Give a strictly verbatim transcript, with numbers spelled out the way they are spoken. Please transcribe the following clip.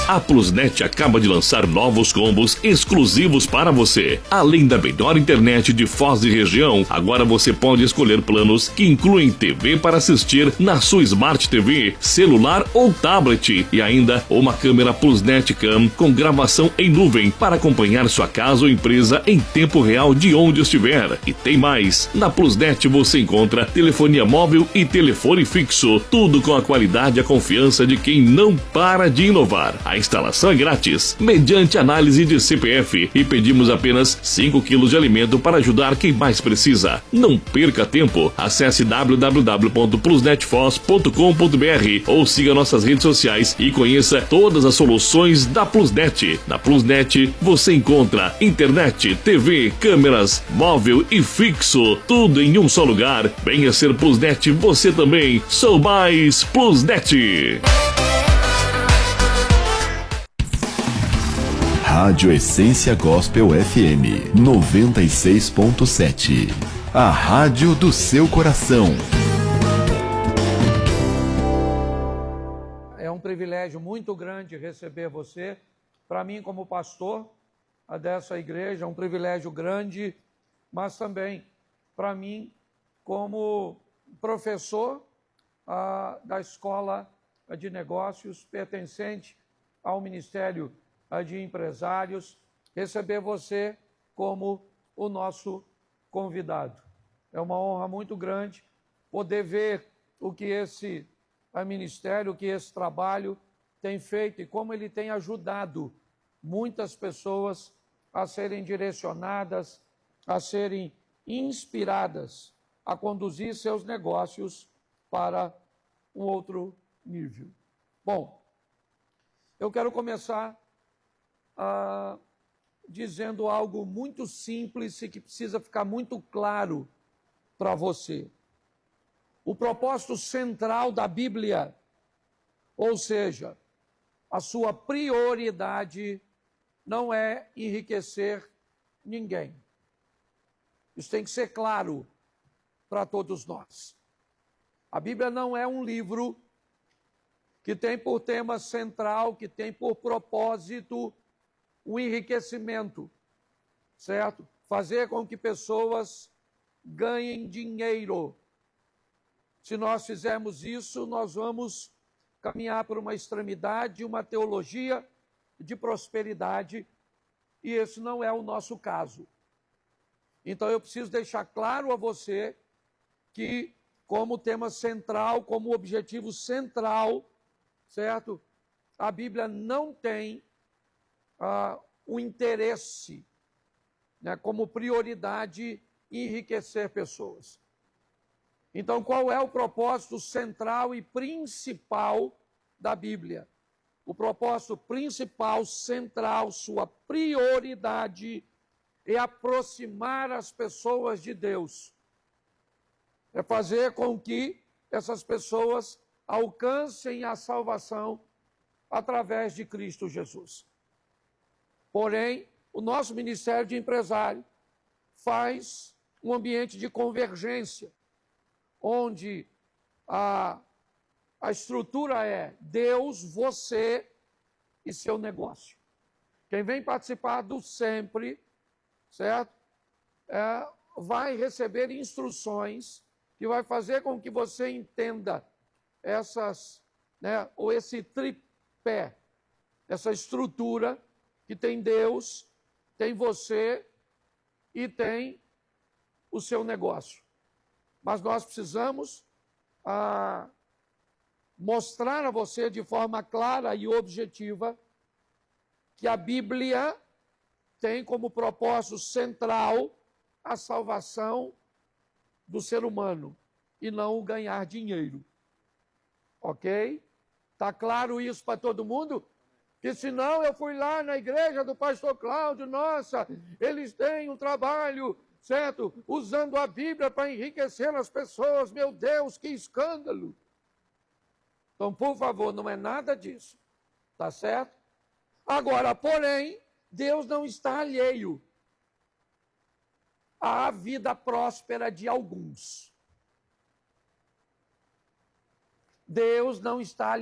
A Plusnet acaba de lançar novos combos exclusivos para você. Além da melhor internet de Foz e região, agora você pode escolher planos que incluem T V para assistir na sua Smart T V, celular ou tablet e ainda uma câmera Plusnet Cam com gravação em nuvem para acompanhar sua casa ou empresa em tempo real de onde estiver. E tem mais, na Plusnet você encontra telefonia móvel e telefone fixo, tudo com a qualidade e a confiança de quem não para de inovar. A instalação é grátis, mediante análise de C P F e pedimos apenas cinco quilos de alimento para ajudar quem mais precisa. Não perca tempo, acesse w w w ponto plusnetfoz ponto com ponto b r ou siga nossas redes sociais e conheça todas as soluções da Plusnet. Na Plusnet você encontra internet, T V, câmeras, móvel e fixo, tudo em um só lugar. Venha ser Plusnet você também. Sou mais Plusnet. Rádio Essência Gospel F M noventa e seis ponto sete. A rádio do seu coração. É um privilégio muito grande receber você. Para mim, como pastor dessa igreja, é um privilégio grande, mas também para mim, como professor ah, da Escola de Negócios, pertencente ao Ministério de Empresários, receber você como o nosso convidado. É uma honra muito grande poder ver o que esse ministério, o que esse trabalho tem feito e como ele tem ajudado muitas pessoas a serem direcionadas, a serem inspiradas a conduzir seus negócios para um outro nível. Bom, eu quero começar ah, dizendo algo muito simples e que precisa ficar muito claro para você. O propósito central da Bíblia, ou seja, a sua prioridade não é enriquecer ninguém. Isso tem que ser claro para todos nós. A Bíblia não é um livro que tem por tema central, que tem por propósito o enriquecimento, certo? Fazer com que pessoas ganhem dinheiro. Se nós fizermos isso, nós vamos caminhar por uma extremidade, uma teologia de prosperidade, e esse não é o nosso caso. Então eu preciso deixar claro a você que, como tema central, como objetivo central, certo? A Bíblia não tem ah, o interesse, né, como prioridade enriquecer pessoas. Então, qual é o propósito central e principal da Bíblia? O propósito principal, central, sua prioridade é aproximar as pessoas de Deus. É fazer com que essas pessoas alcancem a salvação através de Cristo Jesus. Porém, o nosso Ministério de Empresário faz um ambiente de convergência, onde a, a estrutura é Deus, você e seu negócio. Quem vem participar do Sempre, certo? É, vai receber instruções que vai fazer com que você entenda essas, né, ou esse tripé, essa estrutura que tem Deus, tem você e tem o seu negócio. Mas nós precisamos ah, mostrar a você de forma clara e objetiva que a Bíblia tem como propósito central a salvação do ser humano e não o ganhar dinheiro. Ok? Está claro isso para todo mundo? Que senão eu fui lá na igreja do pastor Cláudio, nossa, eles têm um trabalho, certo? Usando a Bíblia para enriquecer as pessoas, meu Deus, que escândalo. Então, por favor, não é nada disso, tá certo? Agora, porém, Deus não está alheio à vida próspera de alguns. Deus não está